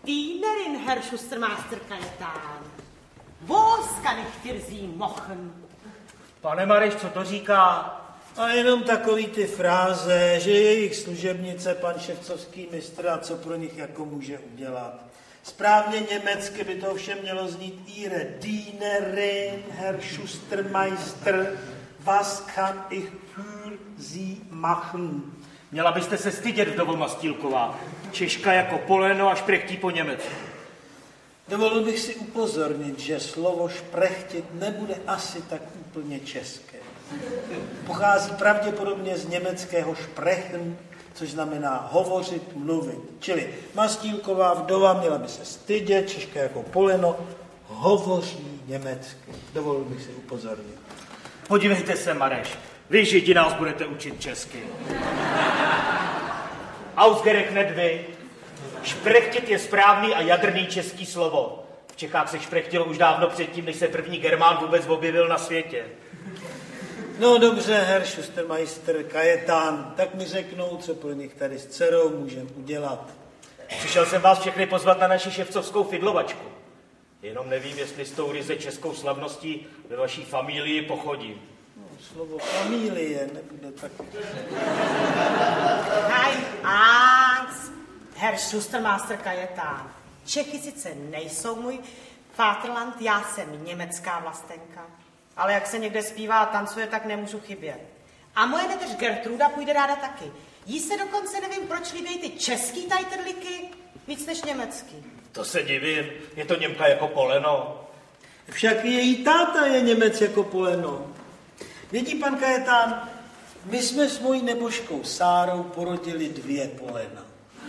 Dienerin, Herr Schustermeister Kajetán. Wo kann ich für Sie machen? Pane Mareš, co to říká? A jenom takový ty fráze, že jejich služebnice, pan ševcovský mistr, a co pro nich jako může udělat. Správně německy by to ovšem mělo znít Ihre Dienerin, Herr Schustermeister, was kann ich für Sie machen? Měla byste se stydět, vdovo Mastýlková. Češka jako poleno a šprechtí po německu. Dovolil bych si upozornit, že slovo šprechtit nebude asi tak úplně české. Pochází pravděpodobně z německého sprechen, což znamená hovořit, mluvit. Čili Mastýlková vdova měla by se stydět, Češka jako poleno, hovoří německy. Dovolil bych si upozornit. Podívejte se, Mareš, vy Židi nás budete učit česky. Ausgerechnet vy. Šprechtit je správný a jadrný český slovo. V Čechách se šprechtilo už dávno předtím, než se první Germán vůbec objevil na světě. No dobře, Herr Schustermeister Kajetán, tak mi řeknou, co pro nich tady s dcerou můžeme udělat. Přišel jsem vás všechny pozvat na naši ševcovskou fidlovačku. Jenom nevím, jestli s tou ryze českou slavností ve vaší familii pochodím. No, slovo familie nebude tak... Kein Angst, Herr Schustermeister Kajetán. Čechy sice nejsou můj Vaterland, já jsem německá vlastenka. Ale jak se někde zpívá a tancuje, tak nemůžu chybět. A moje neteř Gertruda půjde ráda taky. Jí se dokonce nevím, proč líbí ty český tajtrlíky víc než německý. To se divím, je to Němka jako poleno. Však její táta je Němec jako poleno. Vidí, pan Kajetán, my jsme s mojí nebožkou Sárou porodili 2 polena.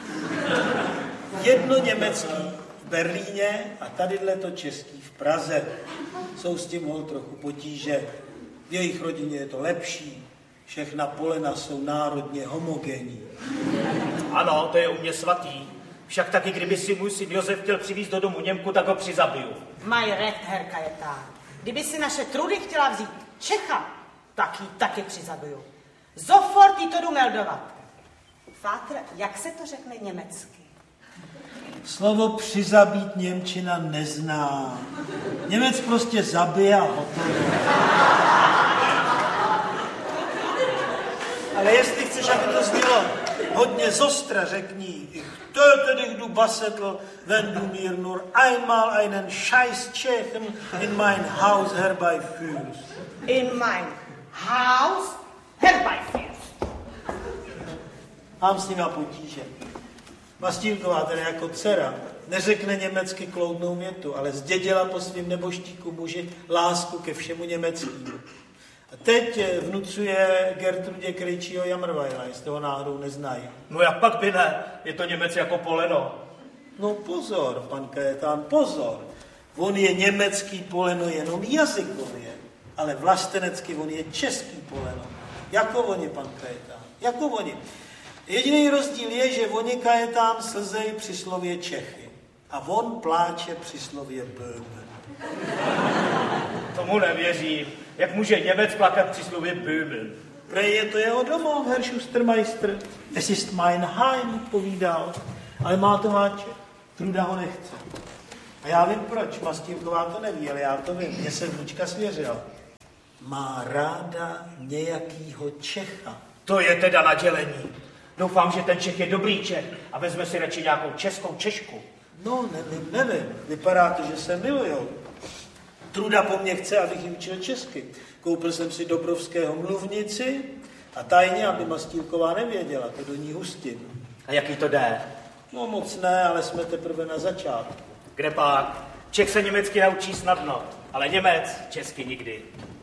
Jedno německý v Berlíně a tadyhle to český v Praze. Jsou s tím trochu potíže. V jejich rodině je to lepší. Všechna polena jsou národně homogenní. Ano, to je u mě svatý. Však taky, kdyby si můj syn Josef chtěl přivést do domu Němku, tak ho přizabiju. Maj recht, Herr Kajetán. Kdyby si naše Trudy chtěla vzít Čecha, tak ji taky přizabiju. Sofort jí to jdu meldovat. Vater, jak se to řekne německy? Slovo přizabít němčina nezná. Němec prostě zabije a hotovo. Ale jestli chceš, aby to znělo hodně zostra, řekni, ich töte dich, du Bassetl, wenn du mir nur einmal einen scheiß Tschechen in mein Haus herbeiführst. In mein Haus herbeiführst. Mám s nima potíže. Mastýlková, tedy jako dcera, neřekne německy kloudnou větu, ale zdědila po svým nebožtíku muži lásku ke všemu německému. A teď vnucuje Gertrudě Krejčího Jamrvajla, jestli toho náhodou neznají. No jak pak by ne, je to Němec jako poleno. No pozor, pan Kajetán, pozor. On je německý poleno jenom jazykově, ale vlastenecky on je český poleno. Jako oni, pan Kajetán, jako oni. Jediný rozdíl je, že oni Kajetán slzej při slově Čechy a on pláče při slově Böhmen. Tomu nevěřím. Jak může Němec plakat při slově Böhmen? Prej je to jeho domov, Herr Schustermeister. Es ist mein Heim, povídal. Ale má to háček. Truda ho nechce. A já vím proč. Mastýlková to neví, ale já to vím. Mně se vnučka svěřila. Má ráda nějakýho Čecha. To je teda nadělení. Doufám, že ten Čech je dobrý Čech a vezme si radši nějakou českou Češku. No, nevím. Vypadá to, že se milujou. Truda po mně chce, abych ji učil česky. Koupil jsem si Dobrovského mluvnici a tajně, aby Mastýlková nevěděla, to do ní hustím. A jaký to jde? No moc ne, ale jsme teprve na začátku. Kde pak? Čech se německy naučí snadno, ale Němec česky nikdy.